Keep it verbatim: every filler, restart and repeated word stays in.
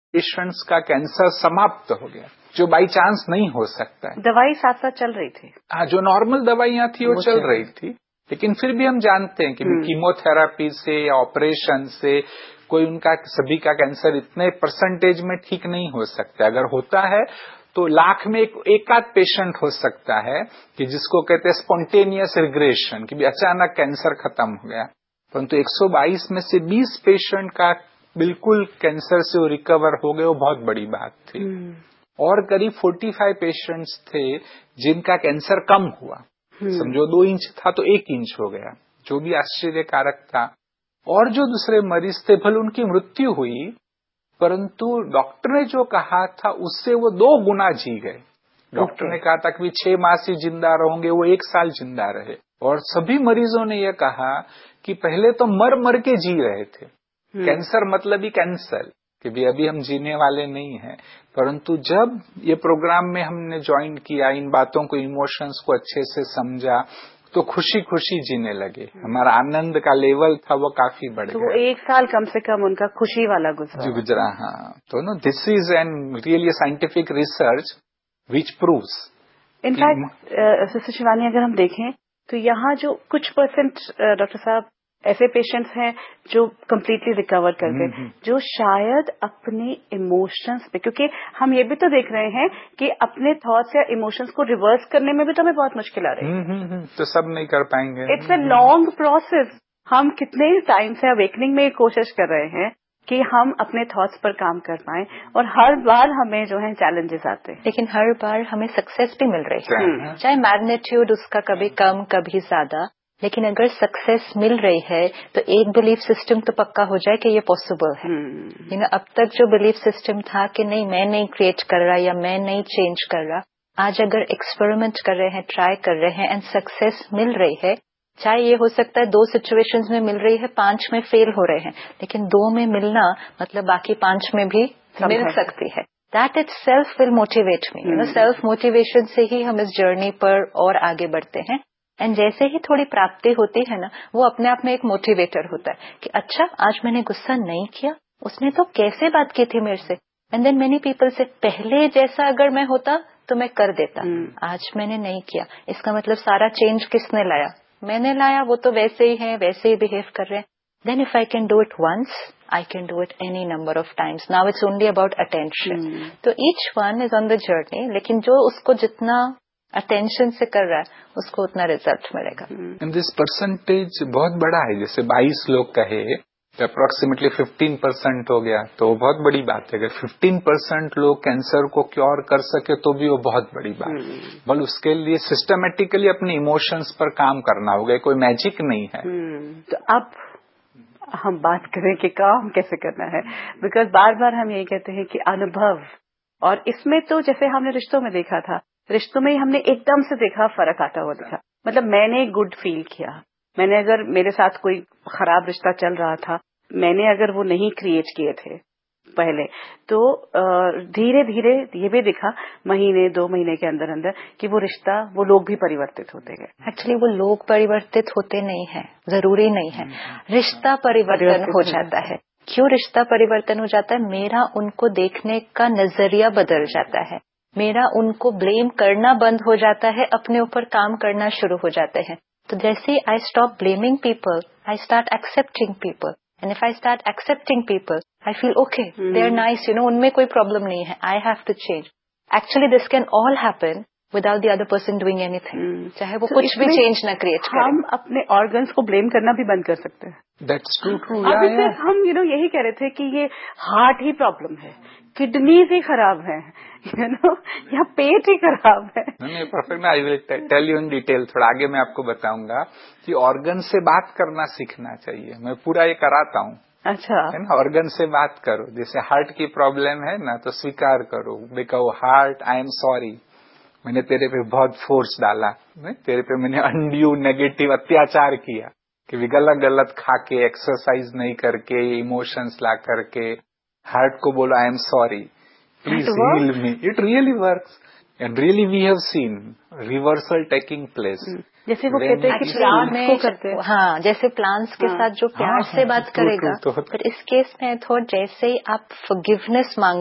Patients का cancer समाप्त हो गया, जो बाई चांस नहीं हो सकता है। दवाई साथ साथ चल रही थी, हाँ, जो नॉर्मल दवाइयां थी वो, वो चल रही थी, लेकिन फिर भी हम जानते हैं कि कीमोथेरापी से या ऑपरेशन से कोई उनका सभी का कैंसर इतने परसेंटेज में ठीक नहीं हो सकता। अगर होता है तो लाख में एक एक आध पेशेंट हो सकता है कि जिसको कहते हैं स्पॉन्टेनियस रिग्रेशन, कि भी अचानक कैंसर खत्म हो गया, परंतु एक सौ बाईस में से बीस पेशेंट का बिल्कुल कैंसर से वो रिकवर हो गए, वो बहुत बड़ी बात थी। और करीब पैंतालीस पेशेंट्स थे जिनका कैंसर कम हुआ, समझो दो इंच था तो एक इंच हो गया, जो भी आश्चर्यकारक था। और जो दूसरे मरीज थे, भले उनकी मृत्यु हुई, परंतु डॉक्टर ने जो कहा था उससे वो दो गुना जी गए। Doctor okay. ने कहा था कि छह मास ही जिंदा रहोगे, वो एक साल जिंदा रहे। और सभी मरीजों ने यह कहा कि पहले तो मर मर के जी रहे थे, कैंसर मतलब ही कैंसर, कि भी अभी हम जीने वाले नहीं हैं, परंतु जब ये प्रोग्राम में हमने ज्वाइन किया, इन बातों को, इमोशंस को अच्छे से समझा, तो खुशी खुशी जीने लगे। हमारा आनंद का लेवल था वो काफी बढ़ तो गया। वो एक साल कम से कम उनका खुशी वाला गुजरा जो गुजरा हाँ। तो no this is an really scientific research which proves. In fact sister Shivani, अगर हम देखें तो यहाँ जो कुछ परसेंट डॉक्टर साहब ऐसे पेशेंट्स हैं जो कम्प्लीटली रिकवर कर गए, जो शायद अपने इमोशंस पे, क्योंकि हम ये भी तो देख रहे हैं कि अपने थॉट्स या इमोशंस को रिवर्स करने में भी तो हमें बहुत मुश्किल आ रही है। तो सब नहीं कर पाएंगे, इट्स अ लॉन्ग प्रोसेस। हम कितने टाइम से अवेकनिंग में कोशिश कर रहे हैं कि हम अपने थॉट्स पर काम कर पाएं, और हर बार हमें जो है चैलेंजेस आते हैं, लेकिन हर बार हमें सक्सेस भी मिल रही है, चाहे मैग्नीट्यूड उसका कभी कम कभी ज्यादा, लेकिन अगर सक्सेस मिल रही है तो एक बिलीफ सिस्टम तो पक्का हो जाए कि ये पॉसिबल है। यू नो, अब तक जो बिलीफ सिस्टम था कि नहीं मैं नहीं क्रिएट कर रहा या मैं नहीं चेंज कर रहा, आज अगर एक्सपेरिमेंट कर रहे हैं, ट्राई कर रहे हैं एंड सक्सेस मिल रही है, चाहे ये हो सकता है दो सिचुएशंस में मिल रही है, पांच में फेल हो रहे हैं, लेकिन दो में मिलना मतलब बाकी पांच में भी मिल सकती है। That it self will motivate me. You know, self motivation से ही हम इस जर्नी पर और आगे बढ़ते हैं। एंड जैसे ही थोड़ी प्राप्ति होती है ना, वो अपने आप में एक मोटिवेटर होता है कि अच्छा आज मैंने गुस्सा नहीं किया, उसने तो कैसे बात की थी मेरे से। एंड देन मेनी पीपल से पहले जैसा अगर मैं होता तो मैं कर देता, आज मैंने नहीं किया, इसका मतलब सारा चेंज किसने लाया, मैंने लाया, वो तो वैसे ही है, वैसे ही बिहेव कर रहे हैं। Then if I can do it once, I can do it any number of times. Now it's only about attention. तो each one is on the journey, लेकिन जो उसको जितना अटेंशन से कर रहा है उसको उतना रिजल्ट मिलेगा। एंड दिस परसेंटेज बहुत बड़ा है, जैसे बाईस लोग कहे अप्रोक्सीमेटली पंद्रह परसेंट हो गया, तो बहुत बड़ी बात है। अगर पंद्रह परसेंट लोग कैंसर को क्योर कर सके तो भी वो बहुत बड़ी बात है। बल उसके लिए सिस्टमेटिकली अपने इमोशंस पर काम करना होगा, कोई मैजिक नहीं है। तो अब हम बात करें कि काम कैसे करना है, बिकॉज बार बार हम यही कहते हैं कि अनुभव, और इसमें तो जैसे हमने रिश्तों में देखा था, रिश्तों में ही हमने एकदम से देखा फर्क आता हुआ दिखा। मतलब मैंने गुड फील किया, मैंने अगर मेरे साथ कोई खराब रिश्ता चल रहा था, मैंने अगर वो नहीं क्रिएट किए थे पहले, तो धीरे धीरे ये भी दिखा महीने दो महीने के अंदर अंदर कि वो रिश्ता, वो लोग भी परिवर्तित होते गए। एक्चुअली वो लोग परिवर्तित होते नहीं है, जरूरी नहीं है, रिश्ता परिवर्तन हो जाता है। क्यों रिश्ता परिवर्तन हो जाता है? मेरा उनको देखने का नजरिया बदल जाता है, मेरा उनको ब्लेम करना बंद हो जाता है, अपने ऊपर काम करना शुरू हो जाते हैं। तो जैसे I stop blaming people, I start accepting people, and if I start accepting people, I feel okay, they are nice, you know, उनमें कोई प्रॉब्लम नहीं है, I have to change. Actually this can all happen without the other person doing anything, चाहे वो so कुछ भी change ना create करे। हम अपने ऑर्गन्स को ब्लेम करना भी बंद कर सकते हैं। That's true, true. अभी सिर्फ हम यू नो यही कह रहे थे कि ये हार्ट ही प्रॉब्लम है, किडनीज ही खराब है, यू नो, या पेट ही खराब है। नहीं, perfect. I will tell you in detail, थोड़ा आगे मैं आपको बताऊंगा कि ऑर्गन से बात करना सीखना चाहिए। मैं पूरा ये कराता हूँ। अच्छा, है ना, ऑर्गन से बात करो। जैसे हार्ट की प्रॉब्लम है ना, तो स्वीकार करो, देखो हार्ट, आई एम सॉरी, मैंने तेरे पे बहुत फोर्स डाला, तेरे पे मैंने अनड्यू नेगेटिव अत्याचार किया, कि भी गलत गलत खा के, एक्सरसाइज नहीं करके, इमोशंस ला करके। हार्ट को बोलो I am sorry, please heal me. It really works and really we have seen reversal taking place. जैसे वो कहते हैं कि प्लांट्स को करते हैं, हाँ, जैसे प्लांट्स के साथ जो प्यार से बात करेगा, पर इस केस में थोड़ा जैसे ही आप फॉरगिवनेस मांग